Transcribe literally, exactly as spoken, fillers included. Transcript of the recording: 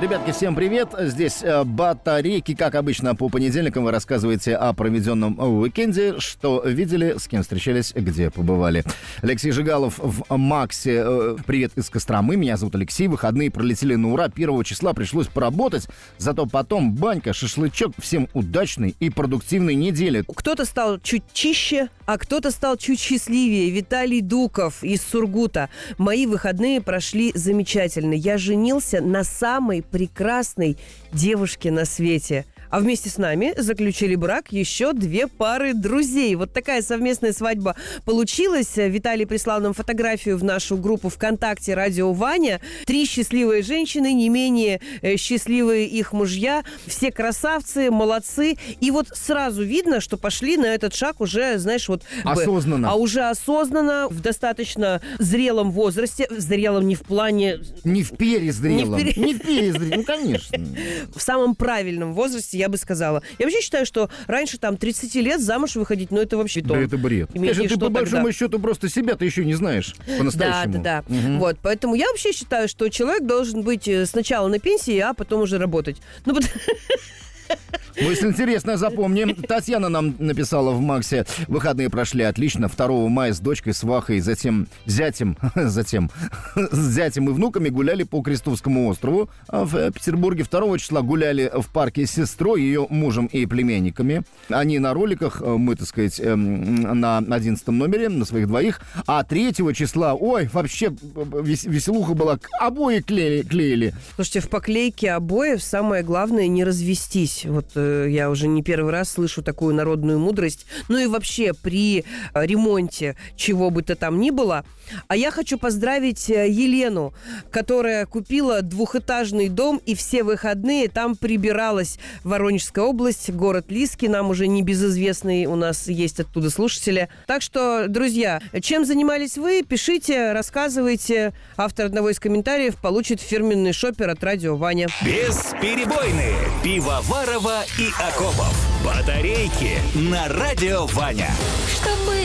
Ребятки, всем привет. Здесь э, батарейки. Как обычно, по понедельникам вы рассказываете о проведенном уикенде, что видели, с кем встречались, где побывали. Алексей Жигалов в Максе. Э, привет из Костромы. Меня зовут Алексей. Выходные пролетели на ура. Первого числа пришлось поработать. Зато потом банька, шашлычок. Всем удачной и продуктивной недели. Кто-то стал чуть чище, а кто-то стал чуть счастливее. Виталий Дуков из Сургута. Мои выходные прошли замечательно. Я женился на самой прекрасной девушке на свете. А вместе с нами заключили брак еще две пары друзей. Вот такая совместная свадьба получилась. Виталий прислал нам фотографию в нашу группу ВКонтакте «Радио Ваня». Три счастливые женщины, не менее счастливые их мужья. Все красавцы, молодцы. И вот сразу видно, что пошли на этот шаг уже, знаешь, вот... Осознанно. А уже осознанно, в достаточно зрелом возрасте. Зрелом не в плане... Не в перезрелом. Не в, пере... не в перезрелом, ну, конечно. В самом правильном возрасте, я бы сказала. Я вообще считаю, что раньше там тридцать лет замуж выходить, ну это вообще то. Да это бред. Конечно, ты по большому тогда? счету просто себя-то еще не знаешь по-настоящему. Да, да, да. Угу. Вот, поэтому я вообще считаю, что человек должен быть сначала на пенсии, а потом уже работать. Ну, потому... Мысль интересная, запомним. Татьяна нам написала в Максе: выходные прошли отлично. второго мая с дочкой, свахой, затем зятем, затем с зятем и внуками гуляли по Крестовскому острову. А в Петербурге второго числа гуляли в парке с сестрой, ее мужем и племянниками. Они на роликах, мы, так сказать, на одиннадцатом номере, на своих двоих. А третьего числа, ой, вообще веселуха была, обои клеили. клеили. Слушайте, в поклейке обоев самое главное не развестись. Вот э, я уже не первый раз слышу такую народную мудрость. Ну и вообще при э, ремонте чего бы то там ни было. А я хочу поздравить Елену, которая купила двухэтажный дом и все выходные там прибиралась. Воронежская область, город Лиски, нам уже небезызвестный, у нас есть оттуда слушатели. Так что, друзья, чем занимались вы, пишите, рассказывайте. Автор одного из комментариев получит фирменный шопер от Радио Ваня. Бесперебойные. Пивоварова и Акопов. Батарейки на Радио Ваня. Чтобы